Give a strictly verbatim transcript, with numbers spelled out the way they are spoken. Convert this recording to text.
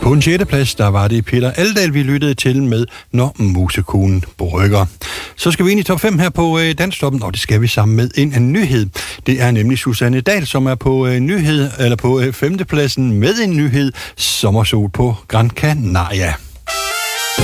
På en sjette plads, der var det Peter Aldal, vi lyttede til med Når musekonen brygger. Så skal vi ind i top fem her på øh, Danstoppen, og det skal vi sammen med en, en nyhed. Det er nemlig Susanne Dahl, som er på øh, nyhed, eller på øh, femtepladsen med en nyhed, Sommersol på Gran Canaria.